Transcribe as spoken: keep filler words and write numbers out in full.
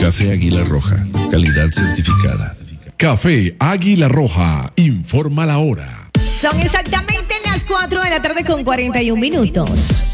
Café Águila Roja, calidad certificada. Café Águila Roja, informa la hora. Son exactamente las cuatro de la tarde con cuarenta y un minutos.